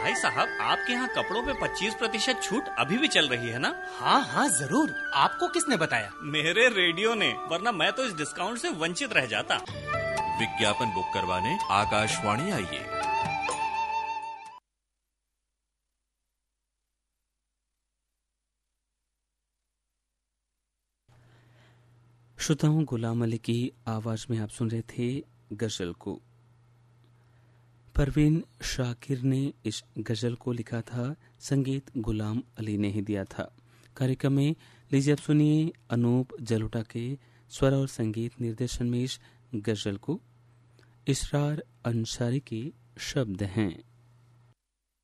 भाई साहब, आपके यहाँ कपड़ों पे 25% छूट अभी भी चल रही है ना? हाँ हाँ जरूर। आपको किसने बताया? मेरे रेडियो ने, वरना मैं तो इस डिस्काउंट से वंचित रह जाता। विज्ञापन बुक करवाने आकाशवाणी आइए। श्रोताओं, गुलाम अली की आवाज में आप सुन रहे थे गजल को। परवीन शाकिर ने इस गजल को लिखा था, संगीत गुलाम अली ने ही दिया था। कार्यक्रम में लीजिए आप सुनिए अनूप जलोटा के स्वर और संगीत निर्देशन में इस गजल को। इसरार अंसारी के शब्द हैं।